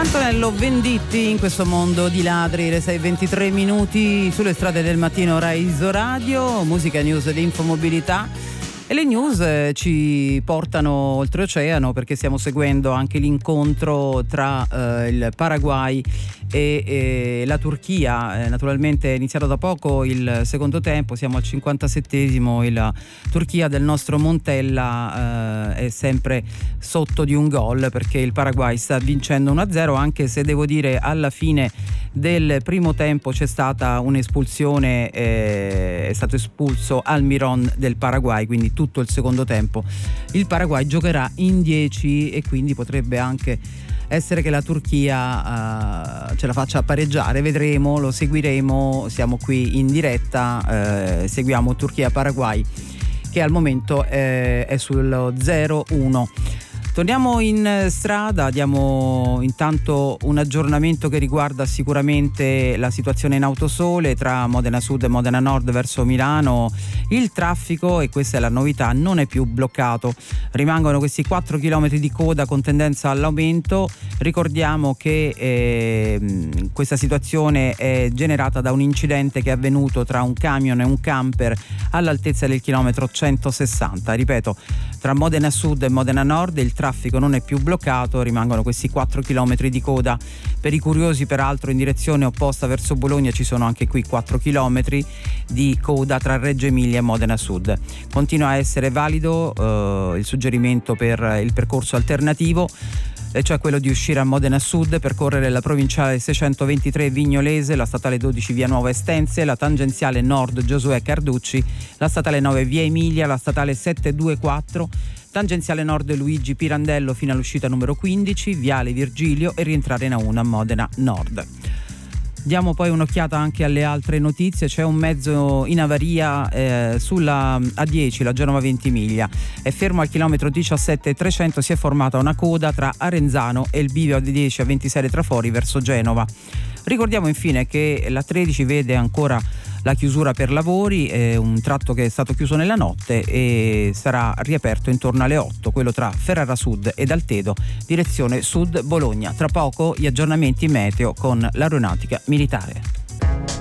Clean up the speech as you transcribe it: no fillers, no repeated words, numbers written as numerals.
Antonello Venditti in questo mondo di ladri, le 6:23 minuti sulle strade del mattino Rai Radio, musica, news ed infomobilità. E le news ci portano oltreoceano perché stiamo seguendo anche l'incontro tra il Paraguay e la Turchia. Naturalmente è iniziato da poco il secondo tempo, siamo al 57esimo, la Turchia del nostro Montella è sempre sotto di un gol perché il Paraguay sta vincendo 1-0, anche se devo dire alla fine del primo tempo c'è stata un'espulsione, è stato espulso Almiron del Paraguay, quindi tutto il secondo tempo il Paraguay giocherà in 10 e quindi potrebbe anche essere che la Turchia ce la faccia pareggiare. Vedremo, lo seguiremo, siamo qui in diretta, seguiamo Turchia-Paraguay che al momento è sullo 0-1. Torniamo in strada, diamo intanto un aggiornamento che riguarda sicuramente la situazione in Autosole tra Modena Sud e Modena Nord verso Milano. Il traffico, e questa è la novità, non è più bloccato. Rimangono questi 4 km di coda con tendenza all'aumento. Ricordiamo che questa situazione è generata da un incidente che è avvenuto tra un camion e un camper all'altezza del chilometro 160. Ripeto, tra Modena Sud e Modena Nord il traffico non è più bloccato, rimangono questi 4 km di coda. Per i curiosi, peraltro, in direzione opposta verso Bologna ci sono anche qui 4 km di coda tra Reggio Emilia e Modena Sud. Continua a essere valido il suggerimento per il percorso alternativo, cioè quello di uscire a Modena Sud, percorrere la provinciale 623 Vignolese, la statale 12 via Nuova Estense, la tangenziale nord Giosuè Carducci, la statale 9 via Emilia, la statale 724, tangenziale nord Luigi Pirandello fino all'uscita numero 15, viale Virgilio, e rientrare in A1 a Modena Nord. Diamo poi un'occhiata anche alle altre notizie. C'è un mezzo in avaria sulla A10, la Genova Ventimiglia. È fermo al chilometro 17,300, si è formata una coda tra Arenzano e il bivio A10 a 26 Trafori verso Genova. Ricordiamo infine che la 13 vede ancora la chiusura per lavori, un tratto che è stato chiuso nella notte e sarà riaperto intorno alle 8, quello tra Ferrara Sud ed Altedo, direzione Sud Bologna. Tra poco gli aggiornamenti meteo con l'aeronautica militare.